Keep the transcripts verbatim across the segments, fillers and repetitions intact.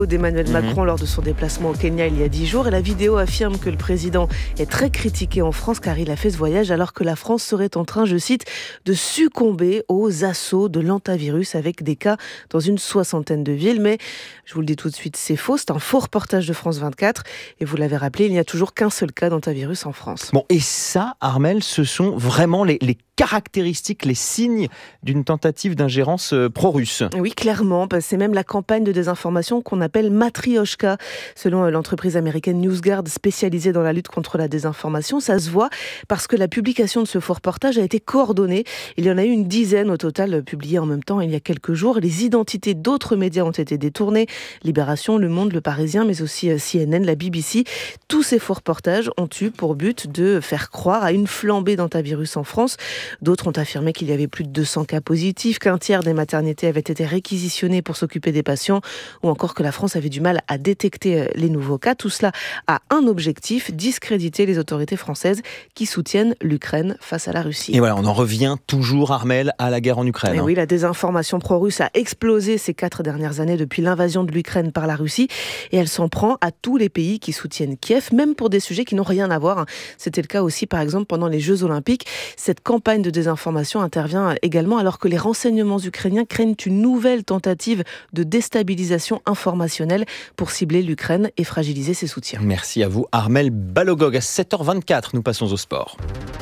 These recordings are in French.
d'Emmanuel Mmh. Macron lors de son déplacement au Kenya il y a dix jours. Et la vidéo affirme que le président est très critiqué en France car il a fait ce voyage alors que la France serait en train, je cite, de succomber aux assauts de l'hantavirus avec des cas dans une soixantaine de villes. Mais je vous le dis tout de suite, c'est faux. C'est un faux reportage de France vingt-quatre. Et vous l'avez rappelé, il n'y a toujours qu'un seul cas d'hantavirus en France. Bon, et ça, Armelle, ce sont vraiment les, les caractéristiques, les signes d'une tentative d'ingérence euh, pro-russe. Oui, clairement. C'est même la campagne de désinformation qu'on appelle Matrioshka. Selon l'entreprise américaine NewsGuard spécialisée dans la lutte contre la désinformation, ça se voit parce que la publication de ce faux reportage a été coordonnée. Il y en a eu une dizaine au total publiées en même temps il y a quelques jours. Les identités d'autres médias ont été détournées. Libération, Le Monde, Le Parisien, mais aussi C N N, la B B C. Tous ces faux reportages ont eu pour but de faire croire à une flambée d'hantavirus en France. D'autres ont affirmé qu'il y avait plus de deux cents cas positifs, qu'un tiers des maternités avaient été réquisitionnées pour s'occuper des patients, ou encore que la France avait du mal à détecter les nouveaux cas. Tout cela a un objectif, discréditer les autorités françaises qui soutiennent l'Ukraine face à la Russie. Et voilà, on en revient toujours, Armelle, à la guerre en Ukraine. Et hein. oui, la désinformation pro-russe a explosé ces quatre dernières années depuis l'invasion de l'Ukraine par la Russie, et elle s'en prend à tous les pays qui soutiennent Kiev, même pour des sujets qui n'ont rien à voir. C'était le cas aussi, par exemple, pendant les Jeux Olympiques. Cette campagne de désinformation intervient également alors que les renseignements ukrainiens craignent une nouvelle tentative de déstabilisation informationnelle pour cibler l'Ukraine et fragiliser ses soutiens. Merci à vous, Armelle Balogog. À sept heures vingt-quatre, nous passons au sport.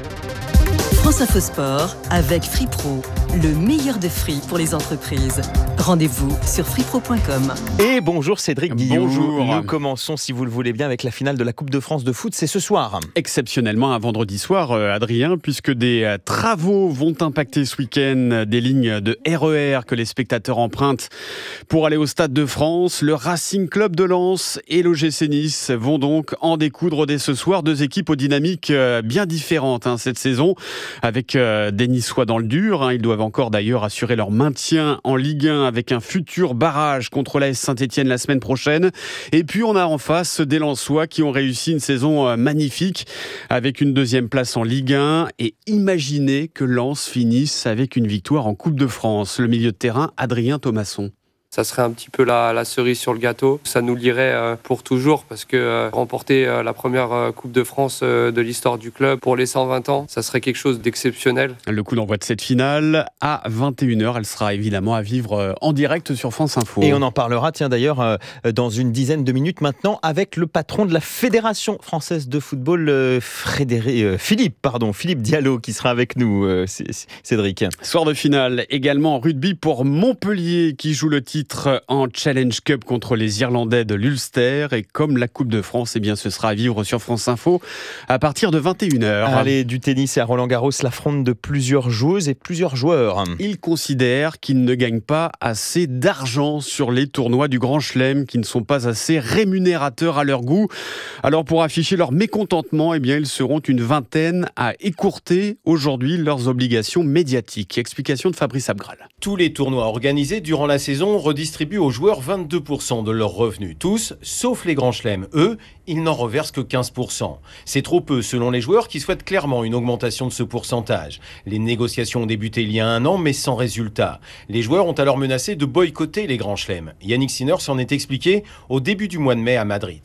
France Info Sport avec Free Pro, le meilleur de free pour les entreprises. Rendez-vous sur free pro point com. Et bonjour Cédric Guillou. Bonjour. Nous commençons, si vous le voulez bien, avec la finale de la Coupe de France de foot. C'est ce soir. Exceptionnellement un vendredi soir, euh, Adrien, puisque des euh, travaux vont impacter ce week-end des lignes de R E R que les spectateurs empruntent pour aller au Stade de France. Le Racing Club de Lens et l'O G C Nice vont donc en découdre dès ce soir. Deux équipes aux dynamiques euh, bien différentes hein, cette saison, avec euh, des Niçois dans le dur. Hein. Ils doivent encore d'ailleurs assurer leur maintien en Ligue un avec un futur barrage contre l'A S Saint-Etienne la semaine prochaine. Et puis on a en face des Lensois qui ont réussi une saison euh, magnifique avec une deuxième place en Ligue un. Et imaginez que Lens finisse avec une victoire en Coupe de France. Le milieu de terrain, Adrien Thomasson. Ça serait un petit peu la, la cerise sur le gâteau. Ça nous lierait euh, pour toujours parce que euh, remporter euh, la première euh, Coupe de France euh, de l'histoire du club pour les cent vingt ans, ça serait quelque chose d'exceptionnel. Le coup d'envoi de cette finale à vingt et une heures. Elle sera évidemment à vivre euh, en direct sur France Info. Et on en parlera, tiens d'ailleurs, euh, dans une dizaine de minutes maintenant avec le patron de la Fédération française de football, euh, Frédéric, euh, Philippe, pardon, Philippe Diallo, qui sera avec nous, euh, Cédric. Soir de finale également en rugby pour Montpellier qui joue le titre en Challenge Cup contre les Irlandais de l'Ulster. Et comme la Coupe de France, eh bien, ce sera à vivre sur France Info à partir de vingt et une heures. Allez, du tennis et à Roland-Garros, l'affronte de plusieurs joueuses et plusieurs joueurs. Ils considèrent qu'ils ne gagnent pas assez d'argent sur les tournois du Grand Chelem, qui ne sont pas assez rémunérateurs à leur goût. Alors pour afficher leur mécontentement, eh bien, ils seront une vingtaine à écourter aujourd'hui leurs obligations médiatiques. Explication de Fabrice Abgral. Tous les tournois organisés durant la saison redistribuent aux joueurs vingt-deux pour cent de leurs revenus. Tous, sauf les grands chelems. Eux, ils n'en reversent que quinze pour cent. C'est trop peu selon les joueurs qui souhaitent clairement une augmentation de ce pourcentage. Les négociations ont débuté il y a un an, mais sans résultat. Les joueurs ont alors menacé de boycotter les grands chelems. Yannick Sinner s'en est expliqué au début du mois de mai à Madrid.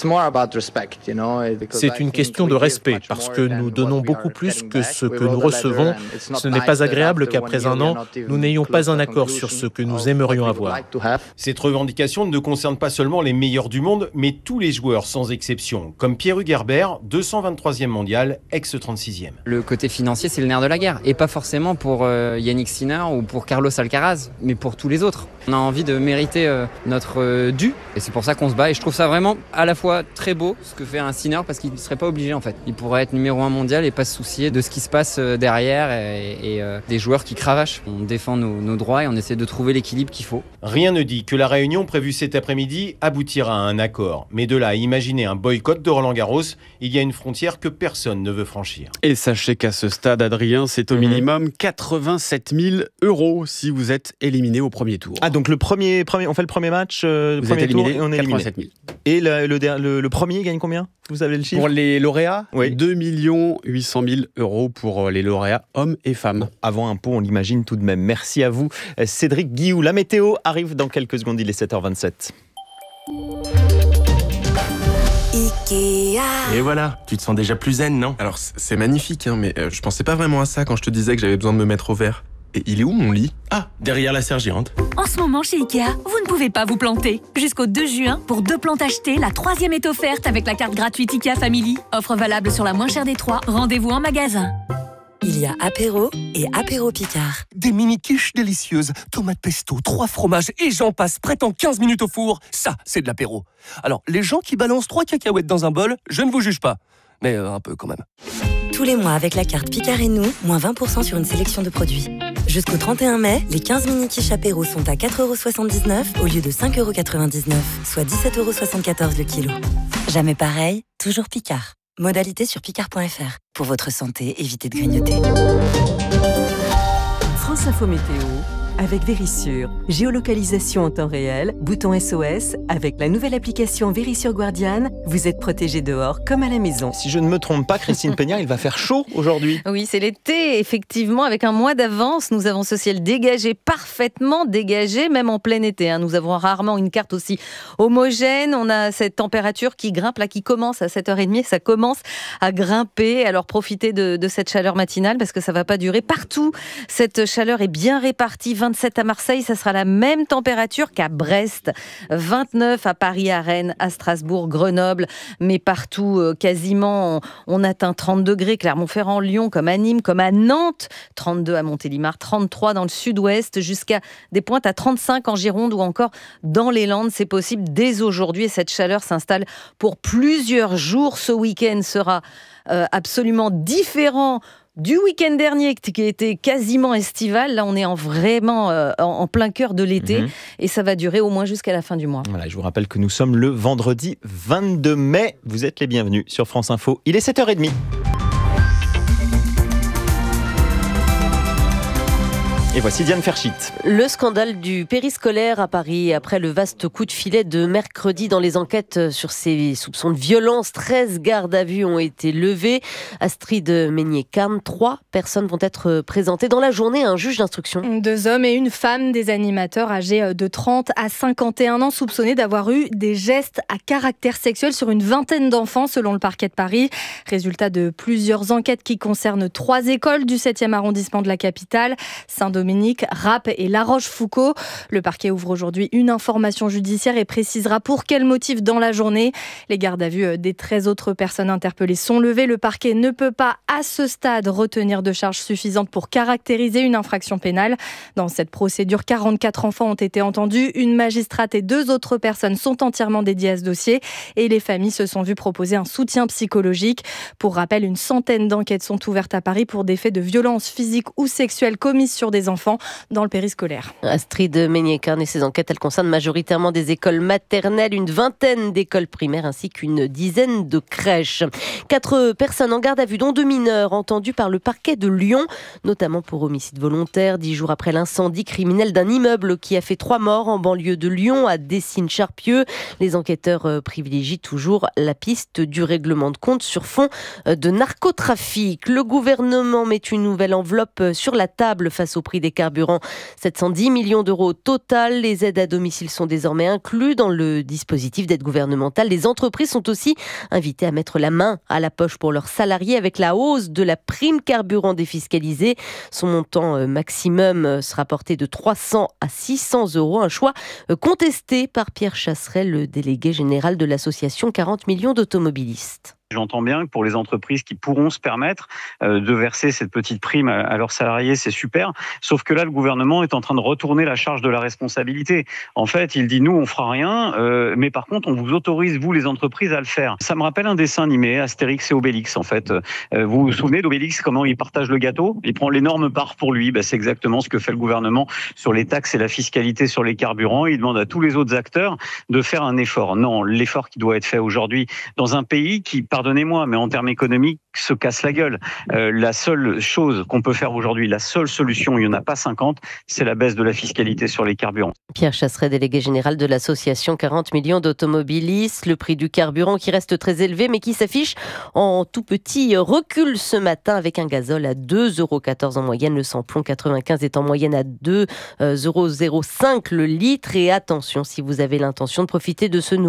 C'est une question de respect, parce que nous donnons beaucoup plus que ce que nous recevons. Ce n'est pas agréable qu'après un an, nous n'ayons pas un accord sur ce que nous aimerions avoir. Cette revendication ne concerne pas seulement les meilleurs du monde, mais tous les joueurs sans exception, comme Pierre Hugerbert, deux cent vingt-troisième mondial, ex-trente-sixième. Le côté financier, c'est le nerf de la guerre, et pas forcément pour euh, Yannick Sinner ou pour Carlos Alcaraz, mais pour tous les autres. On a envie de mériter euh, notre euh, dû, et c'est pour ça qu'on se bat, et je trouve ça vraiment à la fois très beau ce que fait un Sinner, parce qu'il ne serait pas obligé en fait. Il pourrait être numéro un mondial et pas se soucier de ce qui se passe euh, derrière, et, et euh, des joueurs qui cravachent. On défend nos, nos droits et on essaie de trouver l'équilibre qu'il faut. Rien ne dit que la réunion prévue cet après-midi aboutira à un accord. Mais de là à imaginer un boycott de Roland-Garros, il y a une frontière que personne ne veut franchir. Et sachez qu'à ce stade, Adrien, c'est au minimum quatre-vingt-sept mille euros si vous êtes éliminé au premier tour. Ah, donc le premier, premier, on fait le premier match, euh, le vous premier êtes éliminé, tour et on est éliminé. quatre-vingt-sept mille. Et le, le, le, le premier gagne combien ? Vous avez le chiffre ? Pour les lauréats, oui. deux millions huit cent mille euros pour les lauréats hommes et femmes. Bon, avant impôt, on l'imagine tout de même. Merci à vous, Cédric Guillou. La météo arrive dans quelques secondes, il est sept heures vingt-sept. Ikea. Et voilà, tu te sens déjà plus zen, non? Alors c'est magnifique, hein, mais euh, je pensais pas vraiment à ça quand je te disais que j'avais besoin de me mettre au vert. Et il est où mon lit? Ah, derrière la serre géante. En ce moment chez Ikea, vous ne pouvez pas vous planter. Jusqu'au deux juin, pour deux plantes achetées, la troisième est offerte avec la carte gratuite Ikea Family. Offre valable sur la moins chère des trois. Rendez-vous en magasin. Il y a apéro et apéro Picard. Des mini-quiches délicieuses, tomates pesto, trois fromages et j'en passe, prêtes en quinze minutes au four. Ça, c'est de l'apéro. Alors, les gens qui balancent trois cacahuètes dans un bol, je ne vous juge pas. Mais euh, un peu quand même. Tous les mois, avec la carte Picard et nous, moins vingt pour cent sur une sélection de produits. Jusqu'au trente et un mai, les quinze mini-quiches apéro sont à quatre euros soixante-dix-neuf au lieu de cinq euros quatre-vingt-dix-neuf, soit dix-sept euros soixante-quatorze le kilo. Jamais pareil, toujours Picard. Modalité sur picard point f r. Pour votre santé, évitez de grignoter. France Info Météo avec Vérissure. Géolocalisation en temps réel, bouton S O S. Avec la nouvelle application Vérissure Guardian, vous êtes protégé dehors comme à la maison. Si je ne me trompe pas, Christine Peignard, il va faire chaud aujourd'hui. Oui, c'est l'été, effectivement. Avec un mois d'avance, nous avons ce ciel dégagé, parfaitement dégagé, même en plein été. Hein. Nous avons rarement une carte aussi homogène. On a cette température qui grimpe, là, qui commence à sept heures trente. Ça commence à grimper. Alors, profitez de, de cette chaleur matinale parce que ça ne va pas durer. Partout, cette chaleur est bien répartie. vingt-sept à Marseille, ça sera la même température qu'à Brest, vingt-neuf à Paris, à Rennes, à Strasbourg, Grenoble, mais partout euh, quasiment on, on atteint trente degrés, Clermont-Ferrand, Lyon, comme à Nîmes, comme à Nantes, trente-deux à Montélimar, trente-trois dans le sud-ouest, jusqu'à des pointes à trente-cinq en Gironde ou encore dans les Landes. C'est possible dès aujourd'hui et cette chaleur s'installe pour plusieurs jours. Ce week-end sera euh, absolument différent du week-end dernier qui était quasiment estival. Là, on est en vraiment euh, en, en plein cœur de l'été mmh. et ça va durer au moins jusqu'à la fin du mois. Voilà, je vous rappelle que nous sommes le vendredi vingt-deux mai. Vous êtes les bienvenus sur France Info. Il est sept heures trente. Et voici Diane Ferchit. Le scandale du périscolaire à Paris. Après le vaste coup de filet de mercredi dans les enquêtes sur ces soupçons de violence, treize gardes à vue ont été levés. Astrid Meignet-Carne, trois personnes vont être présentées dans la journée à un juge d'instruction. Deux hommes et une femme, des animateurs âgés de trente à cinquante et un ans, soupçonnés d'avoir eu des gestes à caractère sexuel sur une vingtaine d'enfants, selon le parquet de Paris. Résultat de plusieurs enquêtes qui concernent trois écoles du septième arrondissement de la capitale, Saint-Dominique, Rapp et La Rochefoucauld. Le parquet ouvre aujourd'hui une information judiciaire et précisera pour quel motif dans la journée. Les gardes à vue des treize autres personnes interpellées sont levées. Le parquet ne peut pas, à ce stade, retenir de charges suffisantes pour caractériser une infraction pénale. Dans cette procédure, quarante-quatre enfants ont été entendus. Une magistrate et deux autres personnes sont entièrement dédiées à ce dossier et les familles se sont vues proposer un soutien psychologique. Pour rappel, une centaine d'enquêtes sont ouvertes à Paris pour des faits de violence physique ou sexuelle commis sur des enfants dans le périscolaire. Astrid Meignet-Carne et ses enquêtes, elles concernent majoritairement des écoles maternelles, une vingtaine d'écoles primaires ainsi qu'une dizaine de crèches. Quatre personnes en garde à vue, dont deux mineurs, entendues par le parquet de Lyon, notamment pour homicide volontaire, dix jours après l'incendie criminel d'un immeuble qui a fait trois morts en banlieue de Lyon, à Dessines-Charpieu. Les enquêteurs privilégient toujours la piste du règlement de compte sur fond de narcotrafic. Le gouvernement met une nouvelle enveloppe sur la table face au prix des carburants. sept cent dix millions d'euros au total. Les aides à domicile sont désormais inclus dans le dispositif d'aide gouvernementale. Les entreprises sont aussi invitées à mettre la main à la poche pour leurs salariés avec la hausse de la prime carburant défiscalisée. Son montant maximum sera porté de trois cents à six cents euros. Un choix contesté par Pierre Chasseret, le délégué général de l'association quarante millions d'automobilistes. J'entends bien que pour les entreprises qui pourront se permettre euh, de verser cette petite prime à, à leurs salariés, c'est super. Sauf que là, le gouvernement est en train de retourner la charge de la responsabilité. En fait, il dit, nous, on fera rien, euh, mais par contre, on vous autorise, vous, les entreprises, à le faire. Ça me rappelle un dessin animé, Astérix et Obélix, en fait. Euh, vous vous souvenez d'Obélix, comment il partage le gâteau? Il prend l'énorme part pour lui. Ben, c'est exactement ce que fait le gouvernement sur les taxes et la fiscalité sur les carburants. Il demande à tous les autres acteurs de faire un effort. Non, l'effort qui doit être fait aujourd'hui dans un pays qui, par pardonnez-moi, mais en termes économiques, se casse la gueule. Euh, la seule chose qu'on peut faire aujourd'hui, la seule solution, il n'y en a pas cinquante, c'est la baisse de la fiscalité sur les carburants. Pierre Chasseret, délégué général de l'association quarante millions d'automobilistes. Le prix du carburant qui reste très élevé, mais qui s'affiche en tout petit recul ce matin avec un gazole à deux euros quatorze en moyenne. Le samplon quatre-vingt-quinze est en moyenne à deux euros zéro cinq le litre. Et attention, si vous avez l'intention de profiter de ce nouveau